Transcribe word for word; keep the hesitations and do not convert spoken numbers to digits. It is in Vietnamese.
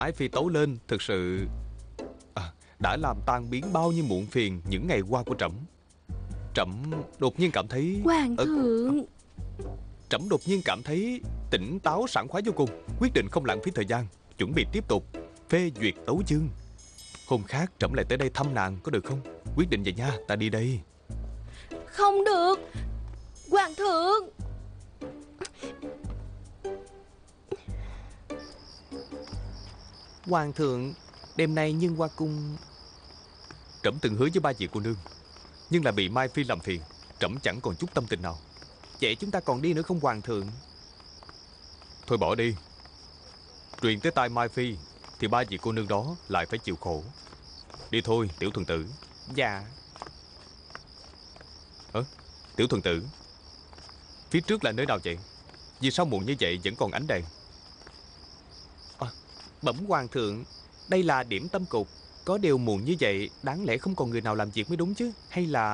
Ái phi tấu lên thực sự à, đã làm tan biến bao nhiêu muộn phiền những ngày qua của trẫm. Trẫm đột nhiên cảm thấy Hoàng ờ, thượng. Trẫm đột nhiên cảm thấy tỉnh táo sảng khoái vô cùng. Quyết định không lãng phí thời gian, chuẩn bị tiếp tục phê duyệt tấu chương. Hôm khác trẫm lại tới đây thăm nàng có được không? Quyết định vậy nha, ta đi đây. Không được. Hoàng thượng. Hoàng thượng, đêm nay nhân hoa cung. Trẫm từng hứa với ba vị cô nương, nhưng là bị Mai Phi làm phiền. Trẫm chẳng còn chút tâm tình nào. Vậy chúng ta còn đi nữa không hoàng thượng? Thôi bỏ đi. Truyền tới tai Mai Phi thì ba vị cô nương đó lại phải chịu khổ. Đi thôi tiểu thuần tử. Dạ. Ơ, tiểu thuần tử, phía trước là nơi nào vậy? Vì sao muộn như vậy vẫn còn ánh đèn? À, bẩm hoàng thượng, đây là điểm tâm cục. Có điều muộn như vậy, đáng lẽ không còn người nào làm việc mới đúng chứ. Hay là